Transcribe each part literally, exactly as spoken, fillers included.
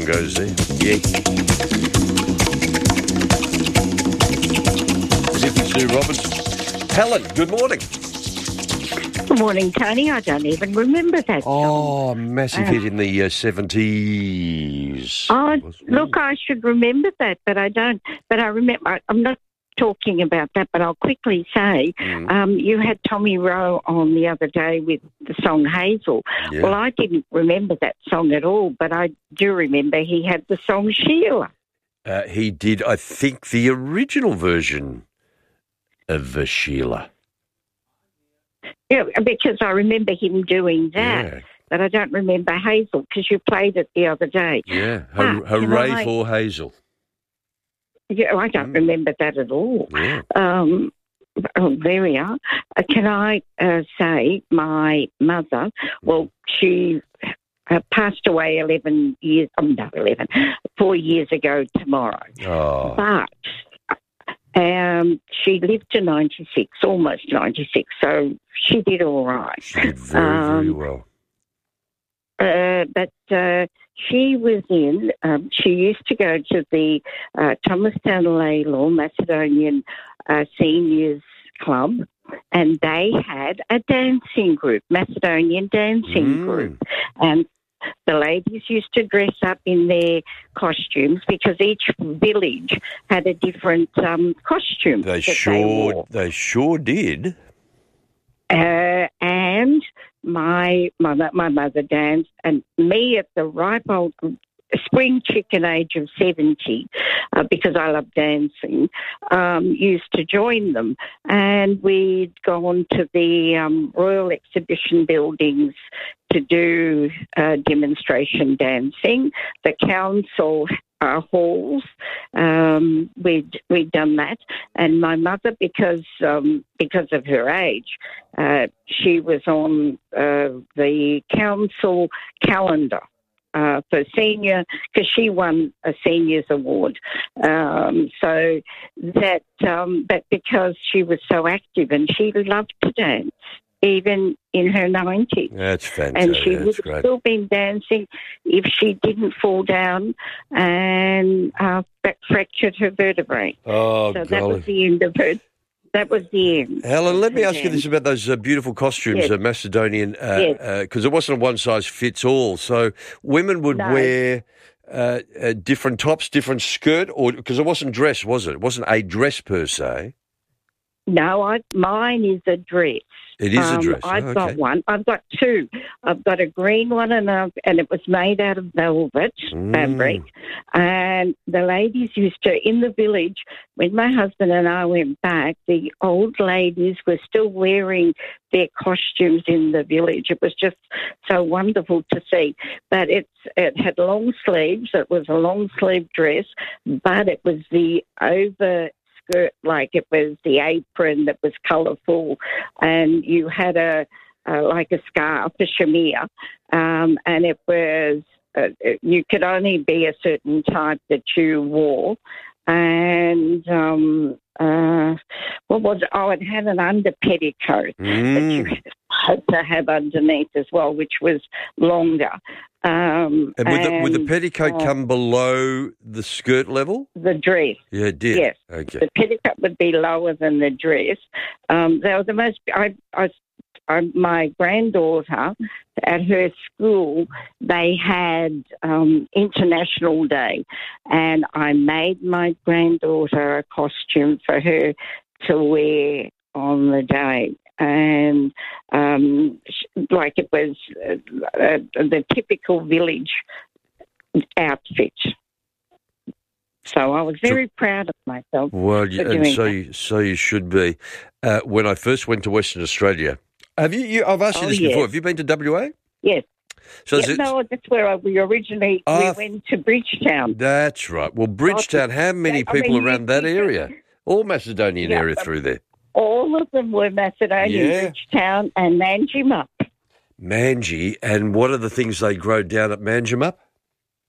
song goes there. Yeah. fifty-two Robinson. Helen, good morning. Good morning, Tony. I don't even remember that Oh, song. massive Uh, hit in the uh, seventies. Oh, look, I should remember that, but I don't. But I remember, I, I'm not talking about that, but I'll quickly say, Mm. um, you had Tommy Rowe on the other day with the song Hazel. Yeah. Well, I didn't remember that song at all, but I do remember he had the song Sheila. Uh, he did, I think, the original version of uh, Sheila. Yeah, because I remember him doing that, Yeah. but I don't remember Hazel because you played it the other day. Yeah. But Hur- can hooray I- for Hazel. Yeah, I don't Mm. remember that at all. Yeah. Um, oh, there we are. Uh, can I uh, say my mother, well, she uh, passed away eleven years, um, no, eleven, four years ago tomorrow. Oh. But um, she lived to ninety-six, almost ninety-six, so she did all right. She did very, very Um, well. Uh, but uh, she was in, um, she used to go to the uh, Thomastown Law Macedonian uh, Seniors Club, and they had a dancing group, Macedonian dancing Mm. group. And the ladies used to dress up in their costumes because each village had a different um, costume They that they sure, wore. they sure did. Uh, and my mother, my mother danced, and me at the ripe old spring chicken age of seventy, uh, because I love dancing, um, used to join them. And we'd gone to the um, Royal Exhibition buildings to do uh, demonstration dancing. The council uh, halls, um, we'd we'd done that. And my mother, because um, because of her age, uh, she was on uh, the council calendar. Uh, for senior, because she won a seniors award. Um, so that, um, but because she was so active and she loved to dance, even in her nineties. That's And fantastic. she would That's have great. still been dancing if she didn't fall down and uh, back fractured her vertebrae. Oh, so that golly. was the end of her. That was the end. Helen, let me of her ask you this dance. about those uh, beautiful costumes, Yes. uh, Macedonian, because Yes. uh, 'cause it wasn't a one-size-fits-all. So women would No. wear uh, uh, different tops, different skirt, or because it wasn't dress, was it? It wasn't a dress per se. No, I, mine is a dress. It is a Um, dress. I've Oh, got okay. one. I've got two. I've got a green one, and I've, and it was made out of velvet Mm. fabric. And the ladies used to, in the village, when my husband and I went back, the old ladies were still wearing their costumes in the village. It was just so wonderful to see. But it's it had long sleeves. It was a long sleeve dress, but it was the over skirt, like it was the apron that was colourful, and you had a, a like a scarf, a shamir, um, and it was uh, you could only be a certain type that you wore, and um, uh, what was it? Oh, it had an under petticoat that you Mm. had to have underneath as well, which was longer. Um, And would the, would the and, petticoat uh, come below the skirt level? the dress? Yeah, it did. Yes. Okay. The petticoat would be lower than the dress. Um, they were the most. I, I, I, my granddaughter at her school, they had um, International Day, and I made my granddaughter a costume for her to wear on the day. And um, sh- like it was uh, uh, the typical village outfit. So I was very proud of myself. Well, you, for and doing so that. you, so you should be. Uh, when I first went to Western Australia, have you? you I've asked you Oh, this yes. before. Have you been to W A? Yes. So is Yeah, it, no, that's where I, we originally Ah, we went to Bridgetown. That's right. Well, Bridgetown. How many I mean, people you- around that you- area? All Macedonian Yeah, area but- through there. All of them were Macedonian, Yeah. Bridgetown and Manjimup. Manji, and what are the things they grow down at Manjimup?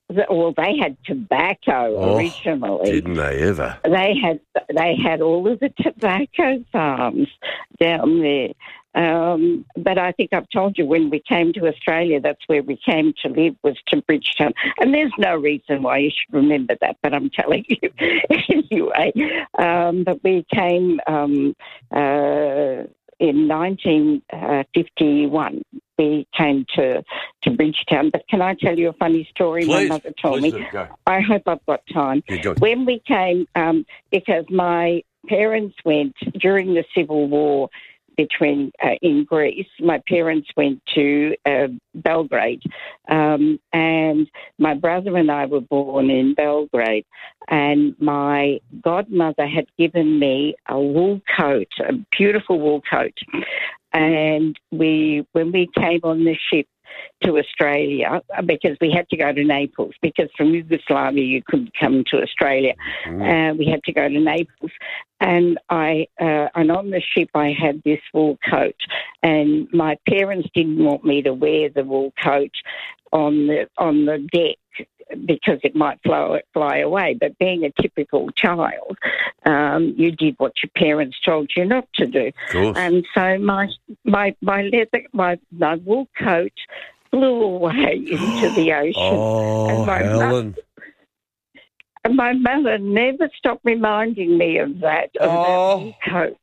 well, they had tobacco Oh, originally. Didn't they ever? They had they had all of the tobacco farms down there. Um, but I think I've told you when we came to Australia, that's where we came to live, was to Bridgetown. And there's no reason why you should remember that, but I'm telling you anyway. Um, but we came um, uh, in nineteen fifty-one. We came to, to Bridgetown. But can I tell you a funny story Please, my mother told please me? do, go. I hope I've got time. You do. When we came, um, because my parents went during the Civil War between uh, in Greece, my parents went to uh, Belgrade, um, and my brother and I were born in Belgrade, and my godmother had given me a wool coat, a beautiful wool coat, and we when we came on the ship to Australia, because we had to go to Naples, because from Yugoslavia you couldn't come to Australia. Mm. Uh, we had to go to Naples. And I, uh, and on the ship I had this wool coat, and my parents didn't want me to wear the wool coat on the on the deck because it might fly, fly away. But being a typical child, um, you did what your parents told you not to do. And so my my my leather my, my wool coat flew away into the ocean. Oh, and my Helen. Mother, and my mother never stopped reminding me of that, of oh. that wool coat.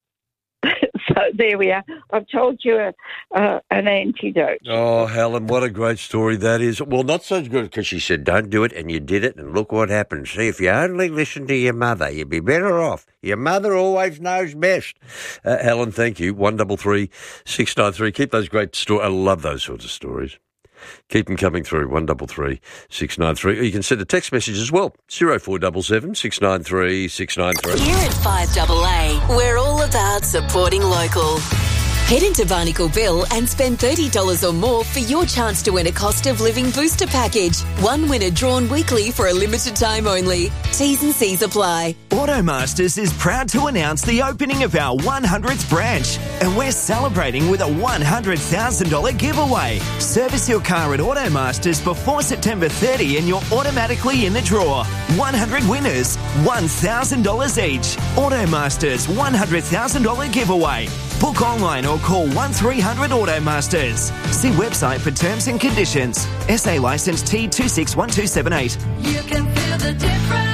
So there we are. I've told you a, uh, an antidote. Oh, Helen, what a great story that is. Well, not so good because she said don't do it and you did it and look what happened. See, if you only listen to your mother, you'd be better off. Your mother always knows best. Uh, Helen, thank you. one three three, six nine three. Keep those great stories. I love those sorts of stories. Keep them coming through, one three three, six nine three. Or you can send a text message as well, zero four seven seven, six nine three, six nine three. Here at five A A, we're all about supporting local. Head into Barnacle Bill and spend thirty dollars or more for your chance to win a cost of living booster package. One winner drawn weekly for a limited time only. T's and C's apply. Automasters is proud to announce the opening of our one hundredth branch, and we're celebrating with a one hundred thousand dollars giveaway. Service your car at Automasters before September thirtieth and you're automatically in the draw. one hundred winners, one thousand dollars each. Automasters one hundred thousand dollars giveaway. Book online or call one three hundred Automasters. See website for terms and conditions. S A licence T two six one two seven eight. You can feel the difference.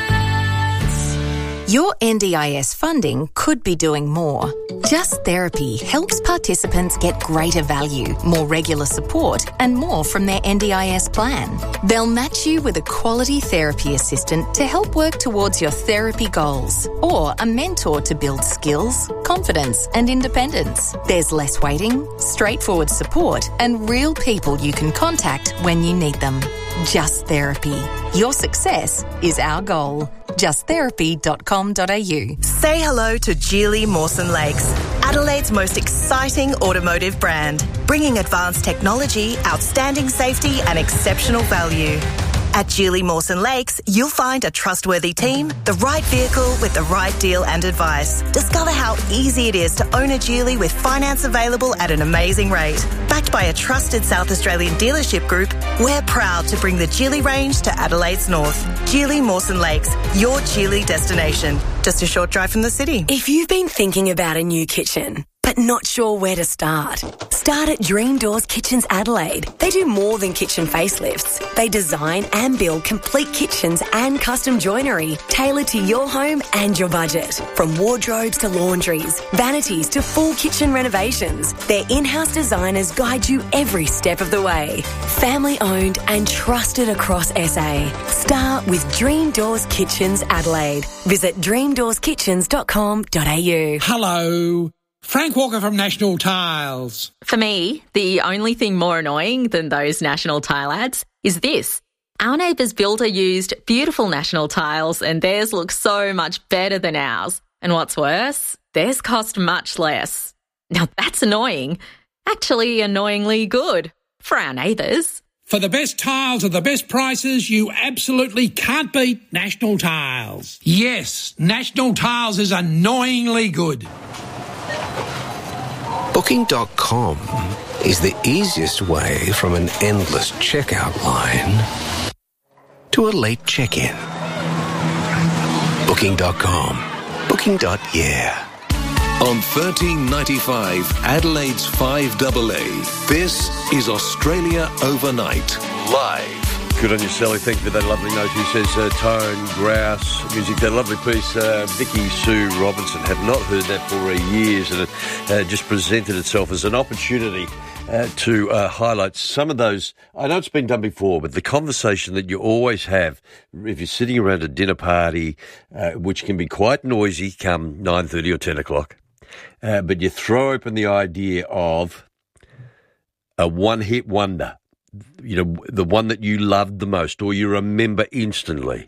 Your N D I S funding could be doing more. Just Therapy helps participants get greater value, more regular support, and more from their N D I S plan. They'll match you with a quality therapy assistant to help work towards your therapy goals, or a mentor to build skills, confidence, and independence. There's less waiting, straightforward support, and real people you can contact when you need them. Just Therapy. Your success is our goal. just therapy dot com dot a u. Say hello to Geely Mawson Lakes, Adelaide's most exciting automotive brand, bringing advanced technology, outstanding safety and exceptional value. At Geely Mawson Lakes, you'll find a trustworthy team, the right vehicle with the right deal and advice. Discover how easy it is to own a Geely with finance available at an amazing rate. Backed by a trusted South Australian dealership group, we're proud to bring the Geely range to Adelaide's north. Geely Mawson Lakes, your Geely destination. Just a short drive from the city. If you've been thinking about a new kitchen, but not sure where to start, start at Dream Doors Kitchens Adelaide. They do more than kitchen facelifts. They design and build complete kitchens and custom joinery tailored to your home and your budget. From wardrobes to laundries, vanities to full kitchen renovations, their in-house designers guide you every step of the way. Family owned and trusted across S A. Start with Dream Doors Kitchens Adelaide. Visit dream doors kitchens dot com dot a u. Hello. Frank Walker from National Tiles. For me, the only thing more annoying than those National Tile ads is this. Our neighbour's builder used beautiful National Tiles and theirs looks so much better than ours. And what's worse, theirs cost much less. Now that's annoying. Actually annoyingly good for our neighbours. For the best tiles at the best prices, you absolutely can't beat National Tiles. Yes, National Tiles is annoyingly good. Booking dot com is the easiest way from an endless checkout line to a late check-in. Booking dot com. Booking. Yeah. On thirteen ninety-five, Adelaide's five A A, this is Australia Overnight, live. Good on you, Sally. Thank you for that lovely note. He says, uh, Tone, Grouse, music, that lovely piece. Uh, Vicky Sue Robinson, have not heard that for uh, years, and it uh, just presented itself as an opportunity uh, to uh, highlight some of those. I know it's been done before, but the conversation that you always have if you're sitting around a dinner party, uh, which can be quite noisy come nine thirty or ten o'clock, uh, but you throw open the idea of a one-hit wonder. You know, the one that you loved the most or you remember instantly,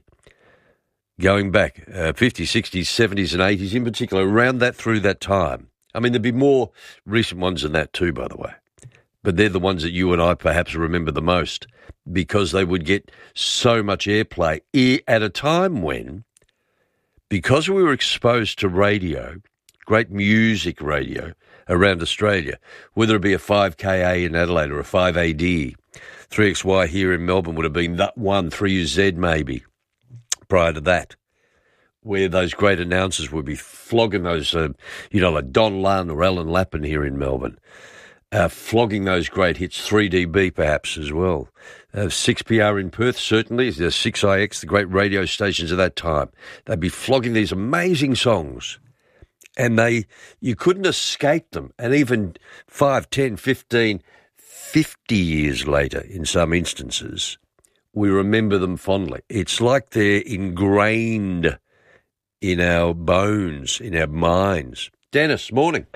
going back uh, fifties, sixties, seventies and eighties in particular, around that through that time. I mean, there'd be more recent ones than that too, by the way. But they're the ones that you and I perhaps remember the most because they would get so much airplay at a time when, because we were exposed to radio, great music radio around Australia, whether it be a five K A in Adelaide or a five A D, three X Y here in Melbourne would have been that one, three U Z maybe, prior to that, where those great announcers would be flogging those, uh, you know, like Don Lunn or Alan Lappin here in Melbourne, uh, flogging those great hits, three D B perhaps as well. Uh, six P R in Perth, certainly, the six I X, the great radio stations of that time. They'd be flogging these amazing songs. And they, you couldn't escape them. And even five, ten, fifteen, fifty years later, in some instances, we remember them fondly. It's like they're ingrained in our bones, in our minds. Dennis, morning.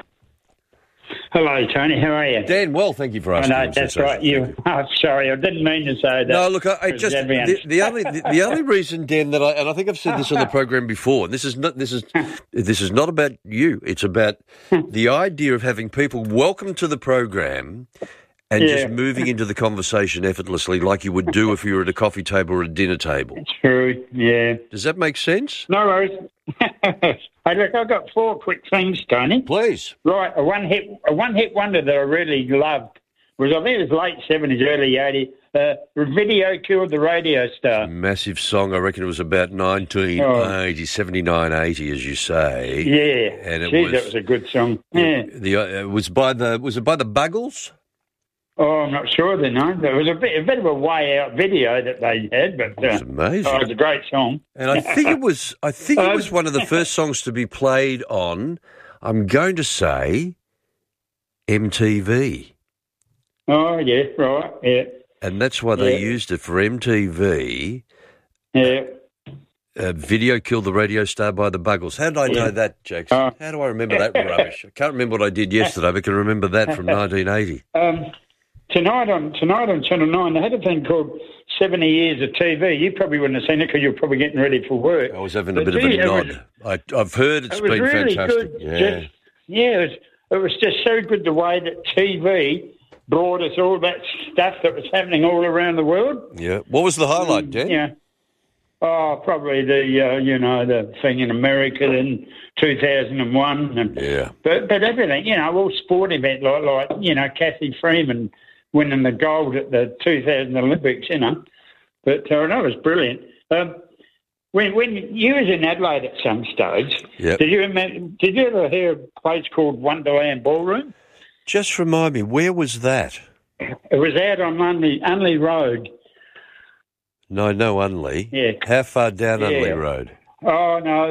Hello, Tony. How are you? Dan, well, thank you for asking. Oh, no, that's right. You. Oh, sorry, I didn't mean to say that. No, look, I, I just the, the only the, the only reason, Dan, that I and I think I've said this on the program before. And this is not this is this is not about you. It's about the idea of having people welcome to the program and yeah. just moving into the conversation effortlessly, like you would do if you were at a coffee table or a dinner table. It's true. Yeah. Does that make sense? No worries. Hey, look, I've got four quick things, Tony. Please. Right, a one hit, a one hit wonder that I really loved was I think it was late seventies, early eighties. Uh, Video Killed the Radio Star. Massive song. I reckon it was about nineteen eighty, oh. seventy-nine, eighty, as you say. Yeah, and it Jeez, was that was a good song. Yeah, the, uh, it was by the was it by the Buggles? Oh, I'm not sure then, no. There was a bit, a bit of a way out video that they had, but uh, it was amazing. Oh, it was a great song. And I think it was I think it was one of the first songs to be played on, I'm going to say, M T V. Oh, yeah, right, yeah. And that's why they yeah. used it for M T V. Yeah. Uh, Video Killed the Radio Star by the Buggles. How did I know yeah. that, Jackson? Uh, How do I remember that rubbish? I can't remember what I did yesterday, but I can remember that from nineteen eighty. Um, tonight on tonight on Channel nine, they had a thing called seventy Years of T V. You probably wouldn't have seen it because you were probably getting ready for work. I was having a but bit gee, of a nod. Was, I, I've heard it's it been really fantastic. Good. Yeah, just, yeah it, was, it was just so good the way that T V brought us all that stuff that was happening all around the world. Yeah. What was the highlight, Dan? Yeah. Oh, probably the, uh, you know, the thing in America in two thousand one. And, yeah. But but everything, you know, all sport event, like, like, you know, Kathy Freeman winning the gold at the two thousand Olympics, you know. But uh, that was brilliant. Um, when when you was in Adelaide at some stage, yep. did you remember, did you ever hear a place called Wonderland Ballroom? Just remind me, where was that? It was out on Unley, Unley Road. No, no, Unley. Yeah. How far down yeah. Unley Road? Oh, no.